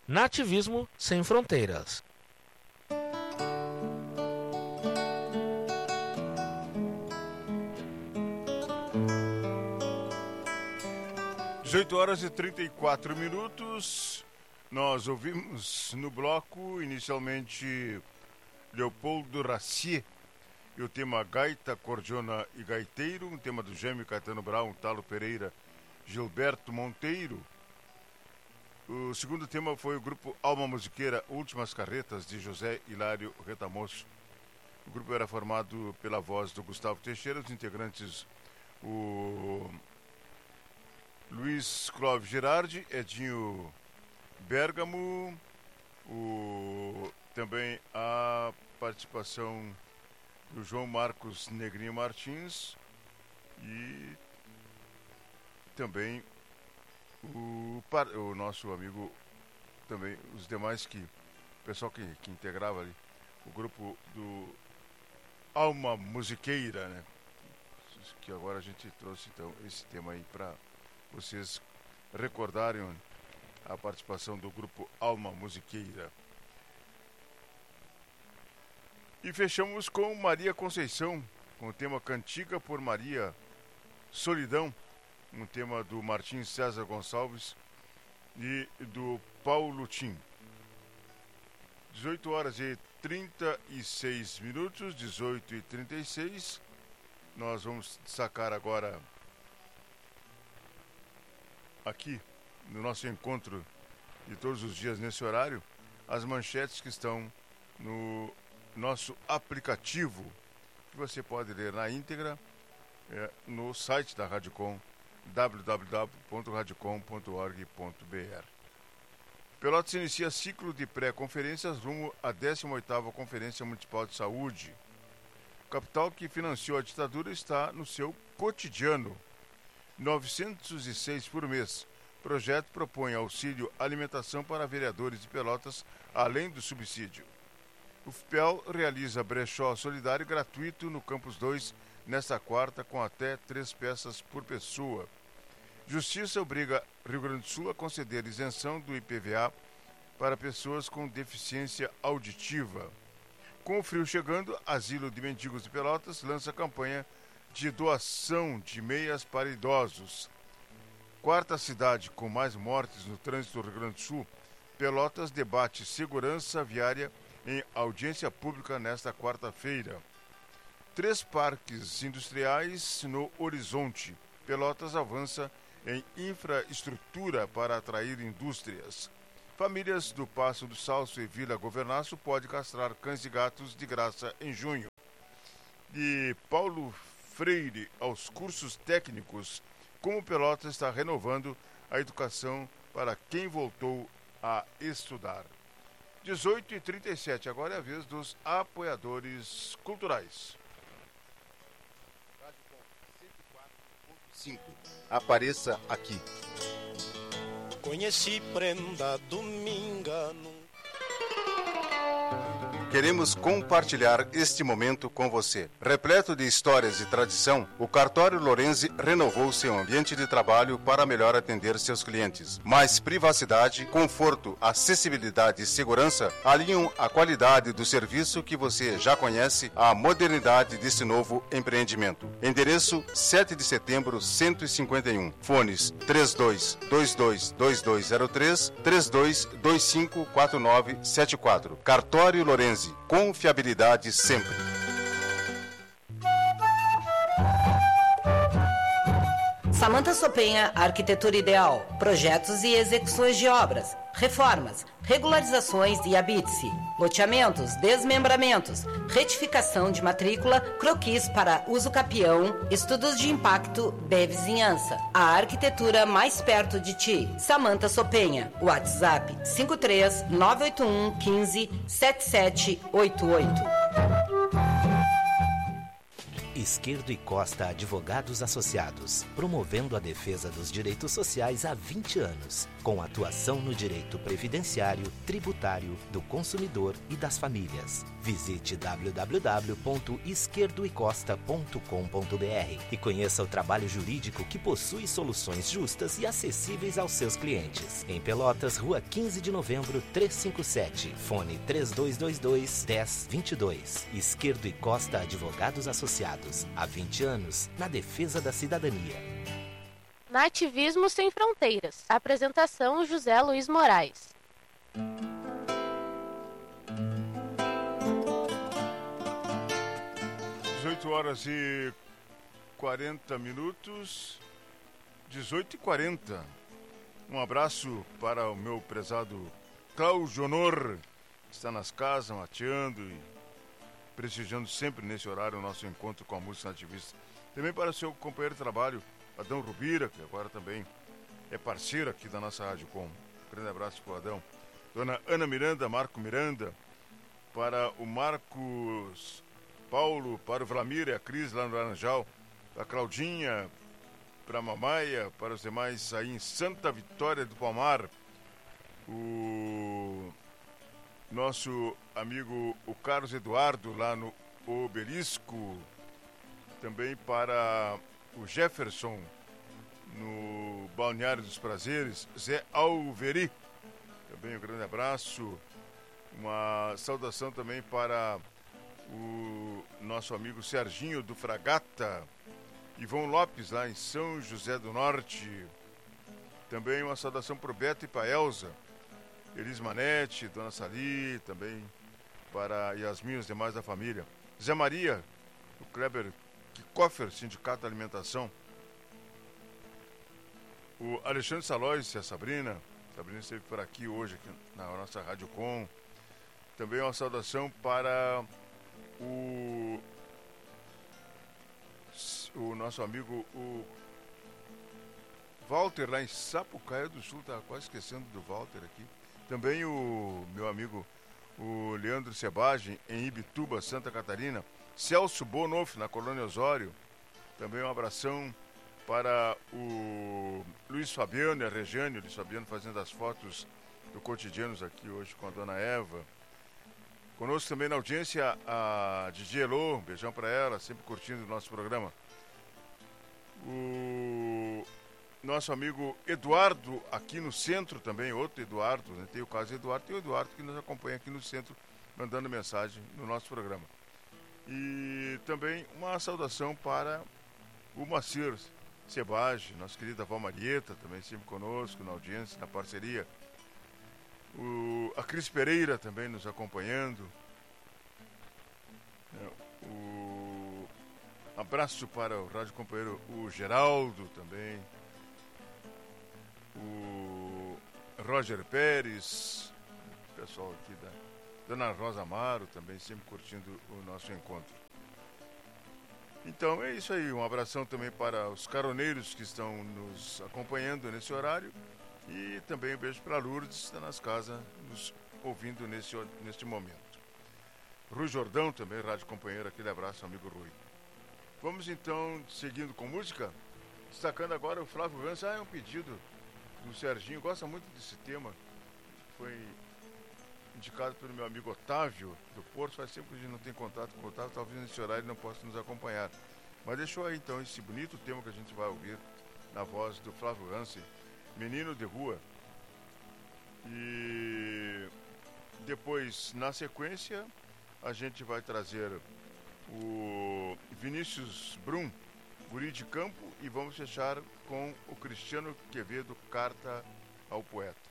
Nativismo Sem Fronteiras. Horas e 34 minutos. Nós ouvimos no bloco, inicialmente, Leopoldo Racier e o tema Gaita, Cordiona e Gaiteiro, um tema do Gêmeo Caetano Brown, Talo Pereira, Gilberto Monteiro. O segundo tema foi o grupo Alma Musiqueira, Últimas Carretas, de José Hilário Retamoso. O grupo era formado pela voz do Gustavo Teixeira, os integrantes, o Luiz Clóvis Girardi, Edinho Bergamo, também a participação do João Marcos Negrinho Martins e também o nosso amigo, também os demais o pessoal que integrava ali, o grupo do Alma Musiqueira, né? Que agora a gente trouxe então esse tema aí para vocês recordarem a participação do grupo Alma Musiqueira. E fechamos com Maria Conceição, com o tema Cantiga por Maria, Solidão, um tema do Martim César Gonçalves e do Paulo Tim. 18 e 36 minutos, 18 e 36. Nós vamos destacar agora, aqui no nosso encontro de todos os dias nesse horário, as manchetes que estão no nosso aplicativo, que você pode ler na íntegra no site da Radicom, www.radicom.org.br. Pelotas inicia ciclo de pré-conferências rumo à 18ª Conferência Municipal de Saúde. O capital que financiou a ditadura está no seu cotidiano. 906 por mês. Projeto propõe auxílio alimentação para vereadores de Pelotas, além do subsídio. O FPEL realiza brechó solidário gratuito no Campus 2 nesta quarta, com até 3 peças por pessoa. Justiça obriga Rio Grande do Sul a conceder isenção do IPVA para pessoas com deficiência auditiva. Com o frio chegando, Asilo de Mendigos de Pelotas lança campanha de doação de meias para idosos. Quarta cidade com mais mortes no trânsito do Rio Grande do Sul, Pelotas debate segurança viária em audiência pública nesta quarta-feira. 3 parques industriais no horizonte. Pelotas avança em infraestrutura para atrair indústrias. Famílias do Passo do Salso e Vila Governaço podem castrar cães e gatos de graça em junho. De Paulo Freire aos cursos técnicos, como Pelotas está renovando a educação para quem voltou a estudar. 18h37, agora é a vez dos apoiadores culturais. Apareça aqui. Conheci prenda dominga num... Queremos compartilhar este momento com você. Repleto de histórias e tradição, o Cartório Lorenzi renovou seu ambiente de trabalho para melhor atender seus clientes. Mais privacidade, conforto, acessibilidade e segurança alinham a qualidade do serviço que você já conhece à modernidade desse novo empreendimento. Endereço 7 de setembro, 151. Fones 32222203, 32254974. Cartório Lorenzi. Confiabilidade sempre. Samanta Sopenha, Arquitetura Ideal. Projetos e execuções de obras, reformas, regularizações e habite-se, loteamentos, desmembramentos, retificação de matrícula, croquis para uso capião, estudos de impacto de vizinhança. A arquitetura mais perto de ti. Samanta Sopenha. WhatsApp 53 981 15 7788. Izquierdo e Costa Advogados Associados, promovendo a defesa dos direitos sociais há 20 anos, com atuação no direito previdenciário, tributário, do consumidor e das famílias. Visite www.izquierdoecosta.com.br e conheça o trabalho jurídico que possui soluções justas e acessíveis aos seus clientes. Em Pelotas, Rua 15 de Novembro, 357, fone 3222-1022. Izquierdo e Costa Advogados Associados, há 20 anos, na defesa da cidadania. Nativismo Sem Fronteiras. Apresentação José Luiz Moraes. 18h40, 18h40. Um abraço para o meu prezado Cláudio Honor, que está nas casas, mateando e prestigiando sempre nesse horário o nosso encontro com a música nativista. Também para o seu companheiro de trabalho, Adão Rubira, que agora também é parceiro aqui da nossa Rádio Com. Grande abraço para o Adão. Dona Ana Miranda, Marco Miranda, para o Marcos Paulo, para o Vlamir e a Cris lá no Laranjal, para a Claudinha, para a Mamaia, para os demais aí em Santa Vitória do Palmar, o nosso amigo o Carlos Eduardo lá no Obelisco, também para o Jefferson no Balneário dos Prazeres, Zé Alveri, também um grande abraço, uma saudação também para o nosso amigo Serginho do Fragata, Ivon Lopes lá em São José do Norte, também uma saudação para o Beto e para a Elza, Elis Manete, Dona Sali, também para Yasmin e os demais da família. Zé Maria, o Kleber Kickofer, Sindicato da Alimentação. O Alexandre Salóis e a Sabrina. Sabrina esteve por aqui hoje, aqui na nossa Rádio Com. Também uma saudação para o nosso amigo, o Walter, lá em Sapucaia do Sul. Estava quase esquecendo do Walter aqui. Também o meu amigo, o Leandro Sebagem, em Ibituba, Santa Catarina. Celso Bonoff, na Colônia Osório. Também um abração para o Luiz Fabiano e a Regiane. O Luiz Fabiano fazendo as fotos do Cotidianos aqui hoje com a dona Eva. Conosco também na audiência a Didi Elô, um beijão para ela, sempre curtindo o nosso programa. O nosso amigo Eduardo, aqui no centro também, outro Eduardo, né? Tem o caso Eduardo, tem o Eduardo que nos acompanha aqui no centro, mandando mensagem no nosso programa. E também uma saudação para o Macir Sebage, nossa querida Val Marieta, também sempre conosco, na audiência, na parceria. A Cris Pereira também nos acompanhando. Abraço para o rádio companheiro, o Geraldo também. O Roger Pérez, o pessoal aqui da Dona Rosa Amaro também sempre curtindo o nosso encontro. Então é isso aí, um abração também para os caroneiros que estão nos acompanhando nesse horário e também um beijo para Lourdes, que está nas casas nos ouvindo neste momento. Rui Jordão também, rádio companheiro, aquele abraço, amigo Rui. Vamos então, seguindo com música, destacando agora o Flávio Gans. É um pedido do Serginho, gosta muito desse tema, foi indicado pelo meu amigo Otávio do Porto. Faz tempo que a gente não tem contato com o Otávio, talvez nesse horário ele não possa nos acompanhar, mas deixou aí então esse bonito tema que a gente vai ouvir na voz do Flávio Hansen, Menino de Rua. E depois, na sequência, a gente vai trazer o Vinícius Brum, Guri de Campo, e vamos fechar com o Cristiano Quevedo, Carta ao Poeta.